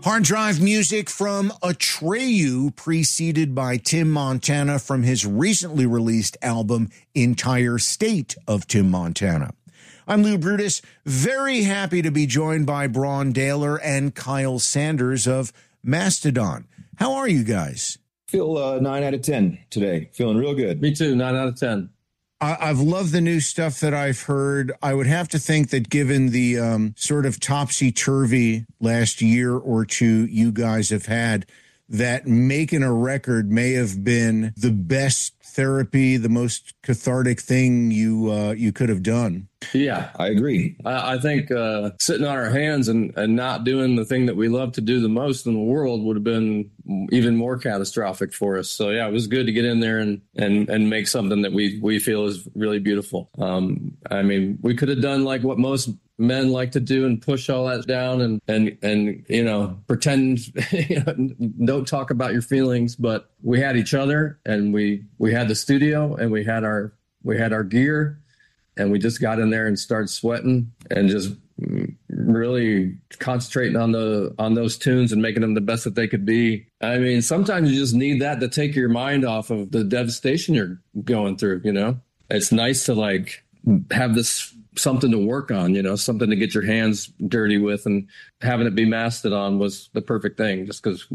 Hard drive music from Atreyu, preceded by Tim Montana from his recently released album, Entire State of Tim Montana. I'm Lou Brutus, very happy to be joined by Braun Daler and Kyle Sanders of Mastodon. How are you guys? Feel 9 out of 10 today. Feeling real good. Me too, 9 out of 10. I've loved the new stuff that I've heard. I would have to think that given the sort of topsy-turvy last year or two you guys have had, that making a record may have been the best therapy, the most cathartic thing you could have done. Yeah, I agree. I think sitting on our hands and not doing the thing that we love to do the most in the world would have been even more catastrophic for us. So, yeah, it was good to get in there and make something that we feel is really beautiful. I mean, we could have done like what most men like to do and push all that down and you know, pretend, don't talk about your feelings. But we had each other, and we had the studio, and we had our gear. And we just got in there and started sweating and just really concentrating on those tunes and making them the best that they could be. I mean, sometimes you just need that to take your mind off of the devastation you're going through, you know? It's nice to like have this something to work on, you know, something to get your hands dirty with, and having it be Mastodon was the perfect thing, just because